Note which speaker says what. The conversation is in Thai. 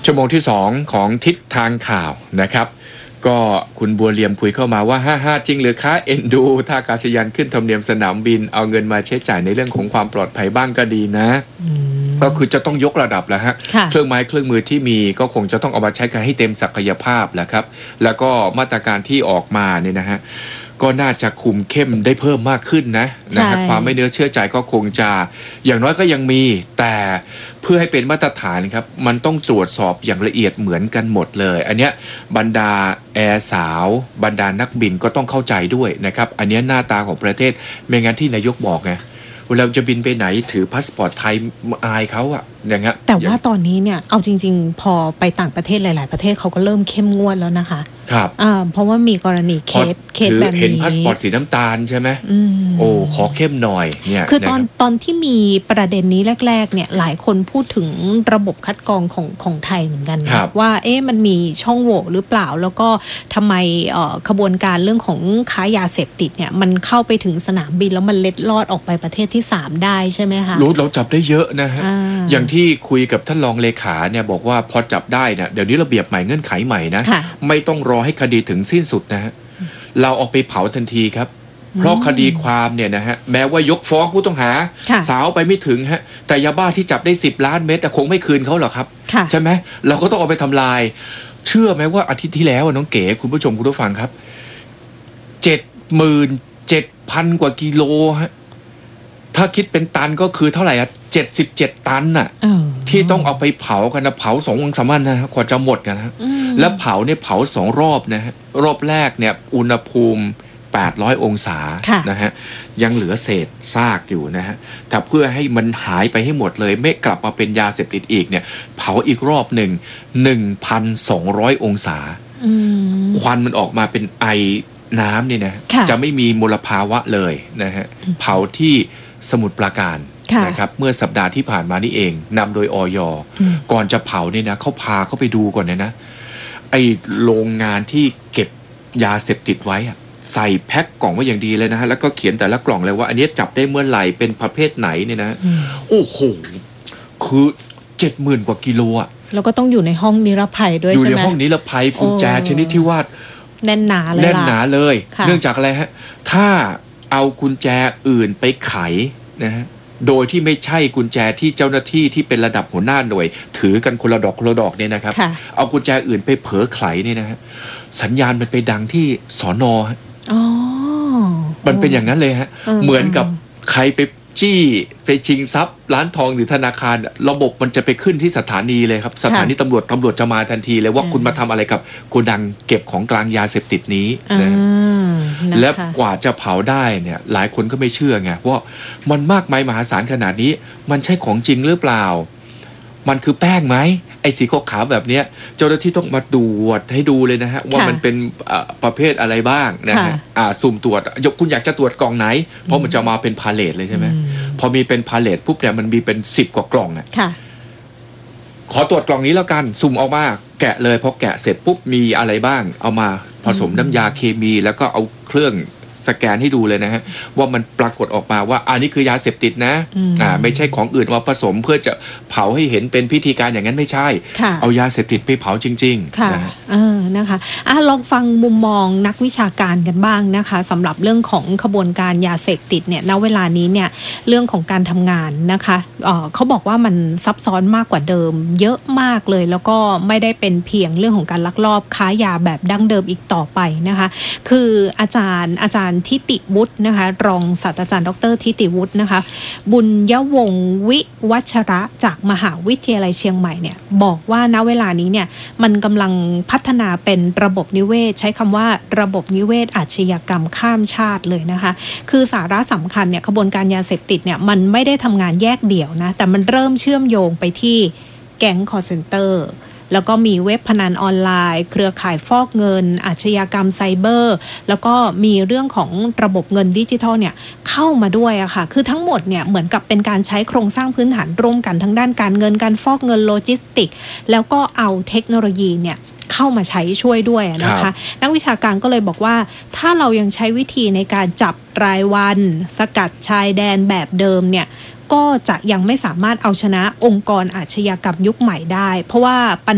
Speaker 1: ชั่วโมงที่2ของทิศทางข่าวนะครับก็คุณบัวเลียมคุยเข้ามาว่า55จริงหรือคะเอ็นดูท่าอากาศยานขึ้นธรรมเนียมสนามบินเอาเงินมาใช้จ่ายในเรื่องของความปลอดภัยบ้างก็ดีนะก็คือจะต้องยกระดับแล้วฮะเครื่องไม้เครื่องมือที่มีก็คงจะต้องเอามาใช้กันให้เต็มศักยภาพแหละครับแล้วก็มาตรการที่ออกมาเนี่ยนะฮะก็น่าจะคุมเข้มได้เพิ่มมากขึ้นนะฮะความไม่เนื้อเชื่อใจก็คงจะอย่างน้อยก็ยังมีแต่เพื่อให้เป็นมาตรฐานครับมันต้องตรวจสอบอย่างละเอียดเหมือนกันหมดเลยอันเนี้ยบรรดาแอร์สาวบรรดานักบินก็ต้องเข้าใจด้วยนะครับอันเนี้ยหน้าตาของประเทศไม่งั้นที่นายกบอกไงเวลาจะบินไปไหนถือพาสปอร์ตไทยอายเขาอะอย่างเงี้ย
Speaker 2: แต่ว่าตอนนี้เนี่ยเอาจริงๆพอไปต่างประเทศหลายๆประเทศเขาก็เริ่มเข้มงวดแล้วนะคะ
Speaker 1: ครับ
Speaker 2: เพราะว่ามีกรณีเคสแบบนี้
Speaker 1: เห็นพาสปอร์ตสีน้ำตาลใช่ไหมโอ้ขอเข้มหน่อยเนี่ย
Speaker 2: คือตอนที่มีประเด็นนี้แรกๆเนี่ยหลายคนพูดถึงระบบคัดกรองของไทยเหมือนกันว่ามันมีช่องโหว่หรือเปล่าแล้วก็ทำไมขบวนการเรื่องของค้ายาเสพติดเนี่ยมันเข้าไปถึงสนามบินแล้วมันเล็ดลอดออกไปประเทศที่3ได้ใช่ไหมคะ
Speaker 1: เราจับได้เยอะนะฮะอย่างที่คุยกับท่านรองเลขาเนี่ยบอกว่าพอจับได้เนี่ยเดี๋ยวนี้ระเบียบใหม่เงื่อนไขใหม่นะไม่ต้องรอให้คดีถึงสิ้นสุดนะฮะเราเอาไปเผาทันทีครับเพราะคดีความเนี่ยนะฮะแม้ว่ายกฟ้องผู้ต้องหาสาวไปไม่ถึงฮะแต่ยาบ้าที่จับได้10 ล้านเม็ดคงไม่คืนเขาหรอกครับใช่ไหมเราก็ต้องเอาไปทำลายเชื่อไหมว่าอาทิตย์ที่แล้วน้องเก๋คุณผู้ชมคุณผู้ฟังครับ 77,000 กว่ากิโลฮะถ้าคิดเป็นตันก็คือเท่าไหร่77 ตันน่ะที่ต้องเอาไปเผากันนะเผา2 วัน3 วันนะกว่าจะหมดกันนะแล้วเผาเนี่ยเผา2 รอบนะฮะรอบแรกเนี่ยอุณหภูมิ800 องศานะฮะยังเหลือเศษซากอยู่นะฮะแต่เพื่อให้มันหายไปให้หมดเลยไม่กลับมาเป็นยาเสพติดอีกเนี่ยเผาอีกรอบหนึ่ง 1,200 องศาควันมันออกมาเป็นไอน้ำเนี่ยนะจะไม่มีมลภาวะเลยนะฮะเผาที่สมุทรปราการนะครับเมื่อสัปดาห์ที่ผ่านมานี่เองนำโดยอย.ก่อนจะเผาเนี่ยนะเขาพาเขาไปดูก่อนนะไอโรงงานที่เก็บยาเสพติดไว้อะใส่แพ็คกล่องไว้อย่างดีเลยนะฮะแล้วก็เขียนแต่ละกล่องเลยว่าอันนี้จับได้เมื่อไหร่เป็นประเภทไหนเนี่ยนะโอ้โหคือ 70,000 กว่ากิโลอ่ะ
Speaker 2: แล้วก็ต้องอยู่ในห้องนิรภัยด้วยใช่ไหม
Speaker 1: อยู่ในห้องนิรภัยกุญแจชนิดที่ว่า
Speaker 2: แน่นหนาเลย
Speaker 1: เนื่องจากอะไรฮะถ้าเอากุญแจอื่นไปไขนะฮะโดยที่ไม่ใช่กุญแจที่เจ้าหน้าที่ที่เป็นระดับหัวหน้าหน่วยถือกันคนละดอกเนี่ยนะครับเอากุญแจอื่นไปเผลอไขเนี่ยนะฮะสัญญาณมันไปดังที่สน.ฮะมันเป็นอย่างนั้นเลยฮะเหมือนกับใครไปจี้ไปชิงทรัพย์ร้านทองหรือธนาคารระบบมันจะไปขึ้นที่สถานีเลยครับสถานีตำรวจจะมาทันทีเลยว่าคุณมาทำอะไรกับโกดังเก็บของกลางยาเสพติดนี้นะและกว่าจะเผาได้เนี่ยหลายคนก็ไม่เชื่อไงว่ามันมากมายมหาศาลขนาดนี้มันใช่ของจริงหรือเปล่ามันคือแป้งไหมไอ้สีขาวแบบนี้เจ้าหน้าที่ต้องมาตรวจให้ดูเลยนะฮะว่ามันเป็นประเภทอะไรบ้างนะฮะสุ่มตรวจคุณอยากจะตรวจกล่องไหนเพราะมันจะมาเป็นพาเลทเลยใช่ไหมพอมีเป็นพาเลทปุ๊บเนี่ยมันมีเป็น10 กว่ากล่องอ่ะขอตรวจกล่องนี้แล้วกันสุ่มออกมาแกะเลยพอแกะเสร็จปุ๊บมีอะไรบ้างเอามาผสมน้ำยาเคมีแล้วก็เอาเครื่องสแกนให้ดูเลยนะฮะว่ามันปรากฏออกมาว่าอันนี้คือยาเสพติดนะไม่ใช่ของอื่นมาผสมเพื่อจะเผาให้เห็นเป็นพิธีการอย่างนั้นไม่ใช่เอายาเสพติดไปเผาจริงๆ
Speaker 2: นะนะคะลองฟังมุมมองนักวิชาการกันบ้างนะคะสำหรับเรื่องของขบวนการยาเสพติดเนี่ยณเวลานี้เนี่ยเรื่องของการทำงานนะคะเขาบอกว่ามันซับซ้อนมากกว่าเดิมเยอะมากเลยแล้วก็ไม่ได้เป็นเพียงเรื่องของการลักลอบค้ายาแบบดั้งเดิมอีกต่อไปนะคะคืออาจารย์ทิติวุฒินะคะรองศาสตราจารย์ดร.ทิติวุฒินะคะบุญยวงศ์วิวัชระจากมหาวิทยาลัยเชียงใหม่เนี่ยบอกว่าณเวลานี้เนี่ยมันกำลังพัฒนาเป็นระบบนิเวศใช้คำว่าระบบนิเวศอาชญากรรมข้ามชาติเลยนะคะคือสาระสำคัญเนี่ยขบวนการยาเสพติดเนี่ยมันไม่ได้ทำงานแยกเดี่ยวนะแต่มันเริ่มเชื่อมโยงไปที่แก๊งคอลเซ็นเตอร์แล้วก็มีเว็บพนันออนไลน์เครือข่ายฟอกเงินอาชญากรรมไซเบอร์แล้วก็มีเรื่องของระบบเงินดิจิทัลเนี่ยเข้ามาด้วยอะค่ะคือทั้งหมดเนี่ยเหมือนกับเป็นการใช้โครงสร้างพื้นฐานร่วมกันทั้งด้านการเงินการฟอกเงินโลจิสติกแล้วก็เอาเทคโนโลยีเนี่ยเข้ามาใช้ช่วยด้วยนะคะนักวิชาการก็เลยบอกว่าถ้าเรายังใช้วิธีในการจับรายวันสกัดชายแดนแบบเดิมเนี่ยก็จะยังไม่สามารถเอาชนะองค์กรอาชญากรรมยุคใหม่ได้เพราะว่า